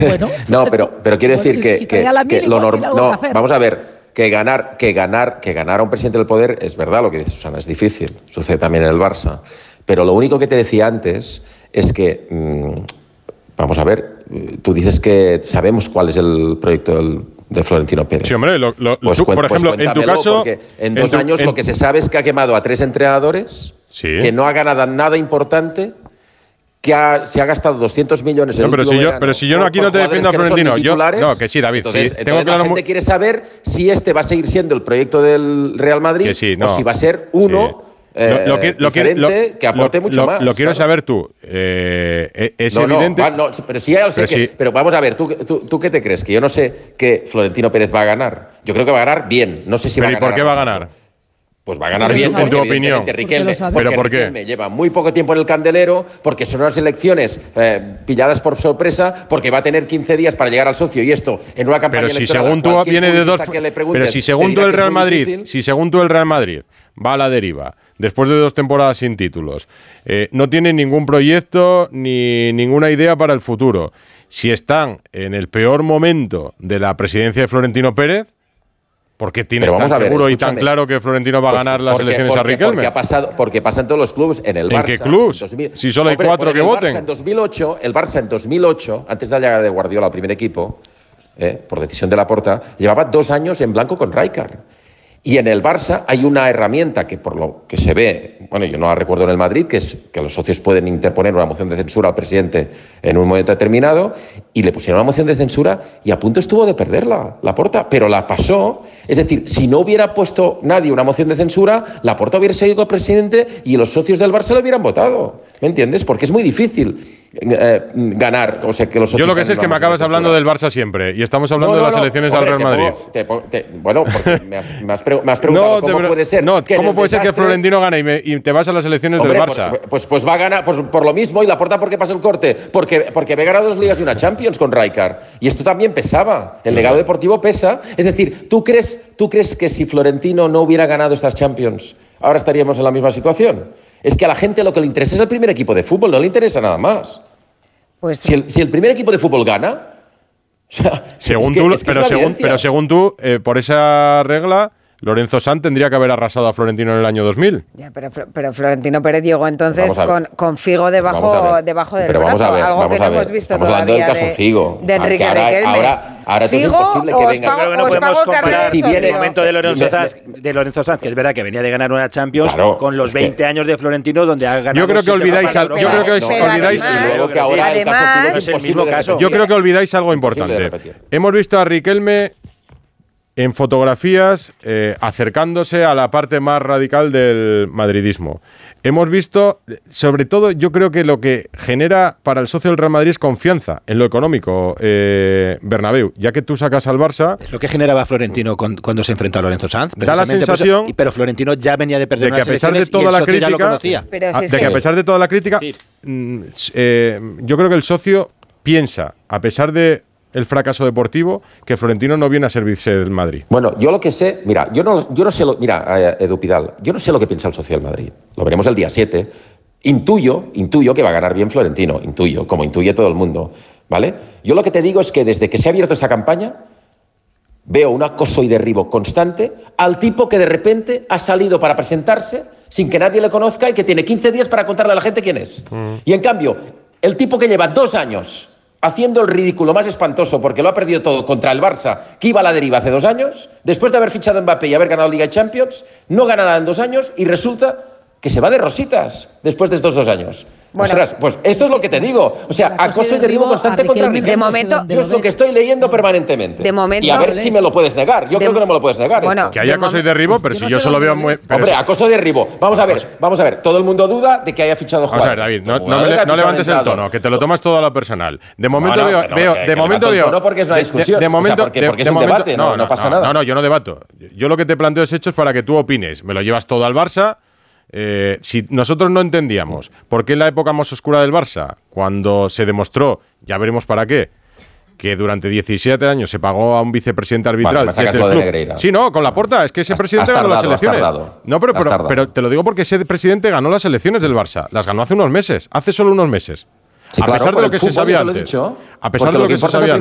Bueno, no, pero quiero decir que lo normal. No, vamos a ver. Que ganar a un presidente del poder es verdad, lo que dice Susana, es difícil. Sucede también en el Barça. Pero lo único que te decía antes es que, vamos a ver, tú dices que sabemos cuál es el proyecto de Florentino Pérez. Sí, hombre, tú, por ejemplo, en tu caso... Porque en 2 años lo que se sabe es que ha quemado a 3 entrenadores, que no ha ganado nada importante, que se ha gastado 200 millones en pero si yo aquí no te defiendo a Florentino, no, que sí, David. Entonces, la gente quiere saber si este va a seguir siendo el proyecto del Real Madrid o si va a ser uno diferente que aporte mucho más. Lo quiero saber tú. Es evidente. Pero sí, ya lo sé. Pero vamos a ver, ¿tú qué te crees? Que yo no sé que Florentino Pérez va a ganar. Yo creo que va a ganar bien. No sé si va a ganar. ¿Y por qué va a ganar? Pues va a ganar bien, en tu opinión. Riquelme, ¿Pero por qué? Riquelme lleva muy poco tiempo en el candelero, porque son unas elecciones pilladas por sorpresa, porque va a tener 15 días para llegar al socio y esto en una campaña electoral. Pero si según tú viene de dos, pero si según tú el Real Madrid, va a la deriva después de 2 temporadas sin títulos, no tiene ningún proyecto ni ninguna idea para el futuro. Si están en el peor momento de la presidencia de Florentino Pérez, ¿por qué tienes tan seguro y tan claro que Florentino va a ganar las elecciones a Riquelme? Porque pasa en todos los clubes. En el Barça. ¿En qué clubs? Si solo hay 4 que voten. El Barça en 2008, antes de la llegada de Guardiola al primer equipo, por decisión de Laporta, llevaba 2 años en blanco con Rijkaard. Y en el Barça hay una herramienta que, por lo que se ve, bueno, yo no la recuerdo en el Madrid, que es que los socios pueden interponer una moción de censura al presidente en un momento determinado, y le pusieron una moción de censura y a punto estuvo de perderla, Laporta, pero la pasó. Es decir, si no hubiera puesto nadie una moción de censura, Laporta hubiera seguido presidente y los socios del Barça le hubieran votado. ¿Me entiendes? Porque es muy difícil ganar. O sea, que los yo lo que sé es que me acabas hablando del Barça siempre y estamos hablando de las elecciones al Real Madrid. Bueno, porque me has preguntado cómo puede ser. ¿Cómo puede ser que Florentino gane y te vas a las elecciones del Barça? Pues va a ganar por lo mismo. ¿Y Laporta por qué pasa el corte? Porque había ganado 2 ligas y una Champions con Rijkaard. Y esto también pesaba. El legado deportivo pesa. Es decir, ¿tú crees que si Florentino no hubiera ganado estas Champions, ahora estaríamos en la misma situación? Es que a la gente lo que le interesa es el primer equipo de fútbol, no le interesa nada más. Pues si el primer equipo de fútbol gana, o sea, según tú, por esa regla, Lorenzo Sanz tendría que haber arrasado a Florentino en el año 2000. Ya, pero Florentino Pérez llegó entonces con Figo debajo del brazo, algo que no hemos visto todavía del caso Figo. De Enrique Riquelme. Ahora es imposible que venga. Creo que no podemos comparar el momento de Lorenzo Sanz, que es verdad que venía de ganar una Champions, con los 20 años de Florentino, donde ha ganado. Yo creo que olvidáis algo importante. Hemos visto a Riquelme en fotografías acercándose a la parte más radical del madridismo. Hemos visto, sobre todo, yo creo que lo que genera para el socio del Real Madrid es confianza en lo económico, Bernabéu, ya que tú sacas al Barça. Es lo que generaba Florentino cuando se enfrentó a Lorenzo Sanz. Da la sensación, pero Florentino ya venía de perder de que a pesar de toda la crítica, ya lo conocía. Que a pesar de toda la crítica, yo creo que el socio piensa, a pesar de el fracaso deportivo, que Florentino no viene a servirse del Madrid. Bueno, yo lo que sé, mira, yo no sé Edu Pidal, yo no sé lo que piensa el socio del Madrid. Lo veremos el día 7. Intuyo que va a ganar bien Florentino, como intuye todo el mundo, ¿vale? Yo lo que te digo es que desde que se ha abierto esta campaña, veo un acoso y derribo constante al tipo que de repente ha salido para presentarse sin que nadie le conozca y que tiene 15 días para contarle a la gente quién es. Y en cambio, el tipo que lleva 2 años haciendo el ridículo más espantoso porque lo ha perdido todo contra el Barça, que iba a la deriva hace 2 años, después de haber fichado a Mbappé y haber ganado Liga de Champions, no gana nada en 2 años y resulta que se va de rositas después de estos 2 años. Bueno, ostras, pues esto es lo que te digo. O sea, acoso y derribo constante contra Riquelme. De momento, yo es lo que estoy leyendo permanentemente. De momento, y a ver si me lo puedes negar. Yo creo que no me lo puedes negar. Bueno, que haya acoso y derribo, pero si yo solo veo muy... Hombre, acoso y derribo. Vamos a ver. Todo el mundo duda de que haya fichado jugadores. Vamos a ver, David, no levantes el tono, que te lo tomas todo a lo personal. De momento veo... No porque es una discusión. De momento, porque es un debate, no pasa nada. No, yo no debato. Yo lo que te planteo es hechos para que tú opines. Me lo llevas todo al Barça. Si nosotros no entendíamos por qué en la época más oscura del Barça, cuando se demostró, ya veremos para qué, que durante 17 años se pagó a un vicepresidente arbitral desde el club. Sí, no, con Laporta, es que ese presidente ganó las elecciones. No, pero te lo digo porque ese presidente ganó las elecciones del Barça. Las ganó hace unos meses, hace solo unos meses. a pesar de lo que se sabía antes. A pesar de lo que se sabía